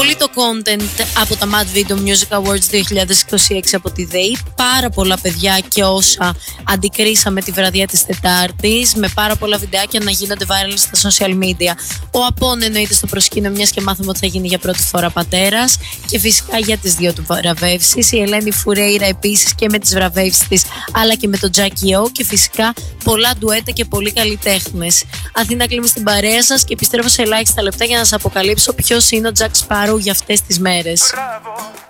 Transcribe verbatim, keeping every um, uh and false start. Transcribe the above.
πολύ το content από τα Mad Video Music Awards δύο χιλιάδες είκοσι έξι από τη ΔΕΗ. Πάρα πολλά παιδιά και όσα αντικρίσαμε τη βραδιά της Τετάρτης, με πάρα πολλά βιντεάκια να γίνονται viral στα social media. Ο Απών εννοείται στο προσκήνιο, μιας και μάθαμε ότι θα γίνει για πρώτη φορά πατέρας, και φυσικά για τις δύο του βραβεύσεις. Η Ελένη Φουρέιρα επίσης και με τις βραβεύσεις της, αλλά και με τον Τζάκι Ο, και φυσικά πολλά ντουέτα και πολλοί καλλιτέχνες. Αθήνα, κλείνουμε στην παρέα σας και επιστρέφω σε ελάχιστα λεπτά για να σας αποκαλύψω ποιος είναι ο Jack Sparrow για αυτές τις μέρες.